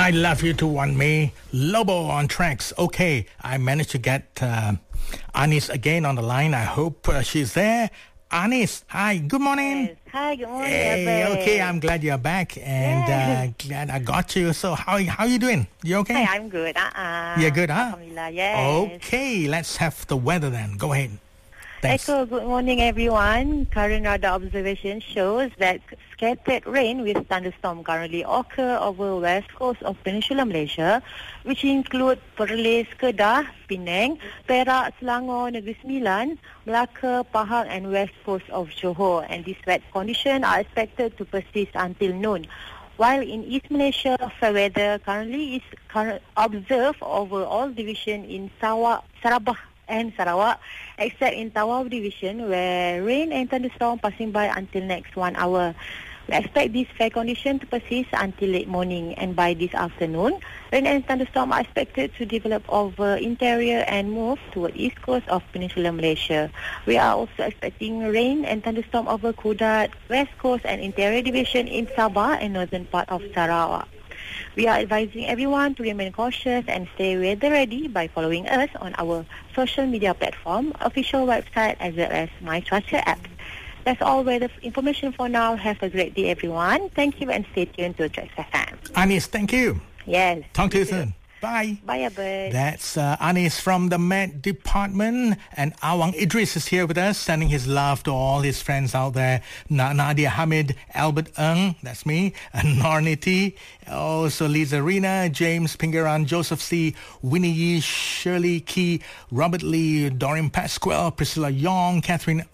I love you to want me. Lobo on tracks. Okay, I managed to get Anis again on the line. I hope she's there. Anis, hi, good morning. Yes. Hi, good morning. Hey, okay, I'm glad you're back and glad I got you. So how you doing? You okay? Hi, I'm good. You're good, huh? Alhamdulillah, yes. Okay, let's have the weather then. Go ahead. Thanks. Echo, good morning everyone. Current radar observation shows that scattered rain with thunderstorm currently occur over west coast of Peninsular Malaysia, which include Perlis, Kedah, Penang, Perak, Selangor, Negeri Sembilan, Melaka, Pahang and west coast of Johor. And these wet conditions are expected to persist until noon. While in East Malaysia, fair weather currently is observed over all division in Sabah and Sarawak, except in Tawau division where rain and thunderstorm passing by until next 1 hour. We expect this fair condition to persist until late morning, and by this afternoon, rain and thunderstorm are expected to develop over interior and move toward east coast of Peninsular Malaysia. We are also expecting rain and thunderstorm over Kudat, west coast and interior division in Sabah and northern part of Sarawak. We are advising everyone to remain cautious and stay weather ready by following us on our social media platform, official website as well as My Cuaca app. That's all weather information for now. Have a great day everyone. Thank you and stay tuned to Trax FM. Anis, thank you. Yes. Talk to you soon. Bye. Bye, Abed. That's Anis from the Met Department, and Awang Idris is here with us, sending his love to all his friends out there. Nadia Hamid, Albert Ng, that's me, and Norniti, also Lisa Rina, James Pingaran, Joseph C, Winnie Yi, Shirley Key, Robert Lee, Doreen Pasquale, Priscilla Yong, Catherine